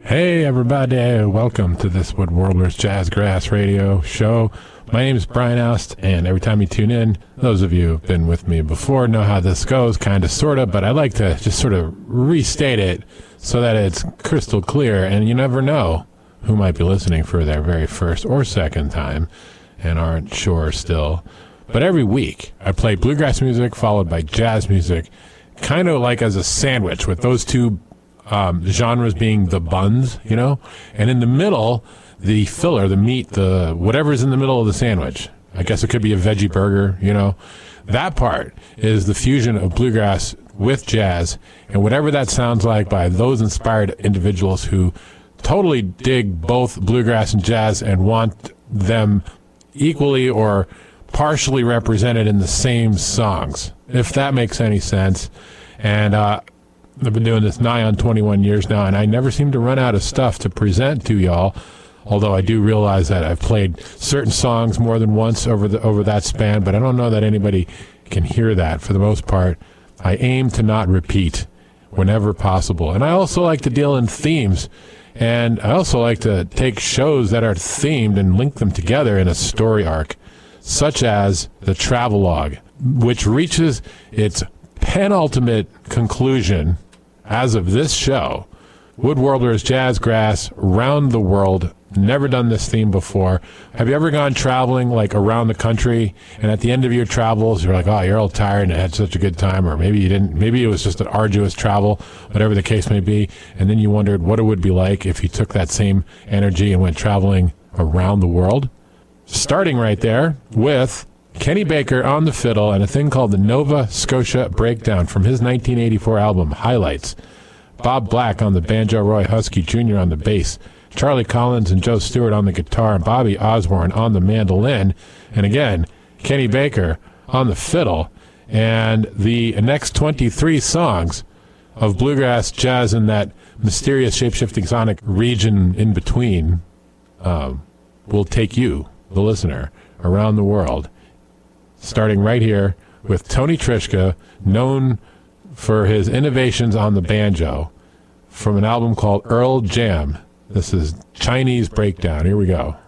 Hey everybody, welcome to this Wood Warblers Jazzgrass radio show. My name is Brian Oust, and every time you tune in, those of you who've been with me before know how this goes, kind of, sort of, but I like to just sort of restate it so that it's crystal clear, and you never know who might be listening for their very first or second time and aren't sure still. But every week, I play bluegrass music followed by jazz music, kind of like as a sandwich, with those two genres being the buns, you know, and in the middle, the filler, the meat, the whatever's in the middle of the sandwich. I guess it could be a veggie burger, you know. That part is the fusion of bluegrass with jazz, and whatever that sounds like by those inspired individuals who totally dig both bluegrass and jazz and want them equally or partially represented in the same songs, if that makes any sense. And I've been doing this nigh on 21 years now, and I never seem to run out of stuff to present to y'all, although I do realize that I've played certain songs more than once over that span, but I don't know that anybody can hear that. For the most part, I aim to not repeat whenever possible. And I also like to deal in themes, and I also like to take shows that are themed and link them together in a story arc, such as the Travelogue, which reaches its penultimate conclusion as of this show. Wood Warblers Jazzgrass Round the World. Never done this theme before. Have you ever gone traveling like around the country, and at the end of your travels you're like, oh, you're all tired and had such a good time, or maybe you didn't, maybe it was just an arduous travel, whatever the case may be, and then you wondered what it would be like if you took that same energy and went traveling around the world? Starting right there with Kenny Baker on the fiddle and a thing called the Nova Scotia Breakdown from his 1984 album Highlights. Bob Black on the banjo, Roy Husky Jr. on the bass, Charlie Collins and Joe Stewart on the guitar, and Bobby Osborne on the mandolin. And again, Kenny Baker on the fiddle. And the next 23 songs of bluegrass, jazz, and that mysterious shape-shifting sonic region in between will take you, the listener, around the world. Starting right here with Tony Trischka, known for his innovations on the banjo, from an album called Earl Jam. This is Chinese Breakdown. Here we go.